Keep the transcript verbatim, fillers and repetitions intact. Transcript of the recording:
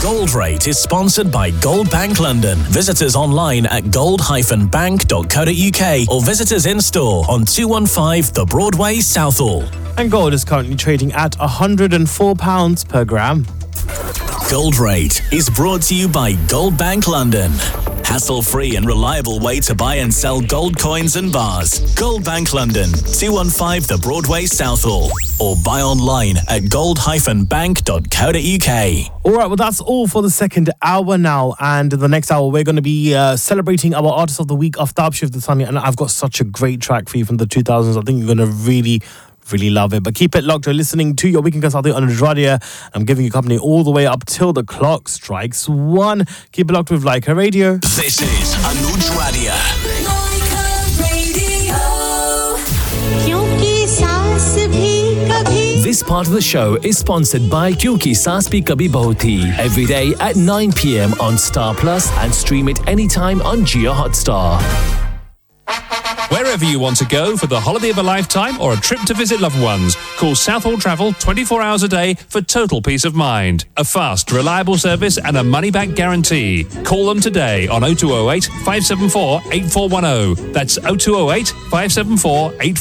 Gold Rate is sponsored by Gold Bank London. Visit us online at gold dash bank dot co dot uk or visit us in store on two one five The Broadway, Southall. And gold is currently trading at one hundred four pounds per gram. Gold Rate is brought to you by Gold Bank London. Hassle-free and reliable way to buy and sell gold coins and bars. Gold Bank London, two one five The Broadway, Southall. Or buy online at gold dash bank dot co dot uk. All right, well, that's all for the second hour now. And the next hour, we're going to be uh, celebrating our Artist of the Week, Aftab Shivdasani. And I've got such a great track for you from the two thousands. I think you're going to really... really love it. But keep it locked. You're listening to your Weekend Kasauti on Radio. I'm giving you company all the way up till the clock strikes one. Keep it locked with Leica Radio. This is Anuj Radio. This part of the show is sponsored by Kyunki Saas Bhi Kabhi Bahu Thi. Every day at nine p.m. on Star Plus and stream it anytime on Jio Hotstar. Wherever you want to go for the holiday of a lifetime or a trip to visit loved ones, call Southall Travel twenty-four hours a day for total peace of mind. A fast, reliable service and a money-back guarantee. Call them today on oh two oh eight, five seven four, eight four one oh. That's oh two oh eight, five seven four, eight four one oh.